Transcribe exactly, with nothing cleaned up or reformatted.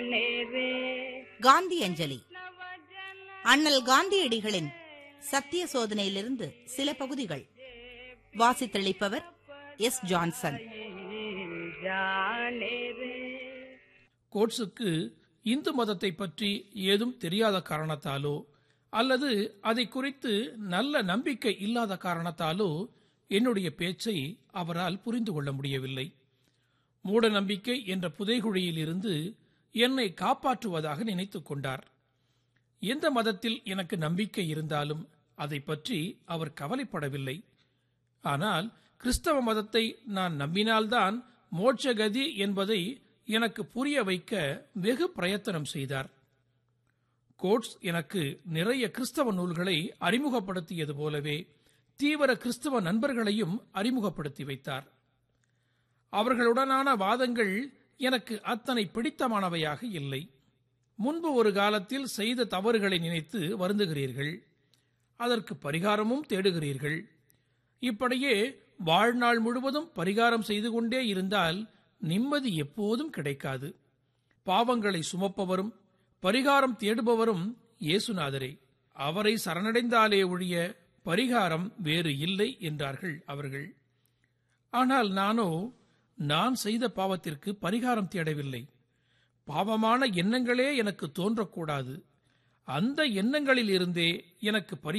காந்தி அஞ்சலி. அண்ணல் காந்தியடிகளின் சத்திய சோதனையிலிருந்து சில பகுதிகள். வாசித்தளிப்பவர் எஸ். ஜான்சன். கோட்ஸுக்கு இந்து மதத்தை பற்றி ஏதும் தெரியாத காரணத்தாலோ அல்லது அதை குறித்து நல்ல நம்பிக்கை இல்லாத காரணத்தாலோ என்னுடைய பேச்சை அவரால் புரிந்து கொள்ள முடியவில்லை. மூட நம்பிக்கை என்ற புதைகுழியில் இருந்து என்னை காப்பாற்றுவதாக நினைத்துக் கொண்டார். எந்த மதத்தில் எனக்கு நம்பிக்கை இருந்தாலும் அதை பற்றி அவர் கவலைப்படவில்லை. ஆனால் கிறிஸ்தவ மதத்தை நான் நம்பினால்தான் மோட்சகதி என்பதை எனக்கு புரிய வைக்க வெகு பிரயத்தனம் செய்தார். கோட்ஸ் எனக்கு நிறைய கிறிஸ்தவ நூல்களை அறிமுகப்படுத்தியது போலவே தீவிர கிறிஸ்தவ நண்பர்களையும் அறிமுகப்படுத்தி வைத்தார். அவர்களுடனான வாதங்கள் எனக்கு அத்தனை பிடித்தமானவையாக இல்லை. முன்பு ஒரு காலத்தில் செய்த தவறுகளை நினைத்து வருந்துகிறீர்கள், அதற்கு பரிகாரமும் தேடுகிறீர்கள். இப்படியே வாழ்நாள் முழுவதும் பரிகாரம் செய்து கொண்டே இருந்தால் நிம்மதி எப்போதும் கிடைக்காது. பாவங்களை சுமப்பவரும் பரிகாரம் தேடுபவரும் இயேசுநாதரே. அவரை சரணடைந்தாலே ஒழிய பரிகாரம் வேறு இல்லை என்றார்கள் அவர்கள். ஆனால் நானோ நான் செய்த பாவத்திற்கு பரிகாரம் தேடவில்லை. பாவமான எண்ணங்களே எனக்கு தோன்றக்கூடாது, அந்த எண்ணங்களில் இருந்தே எனக்கு பரி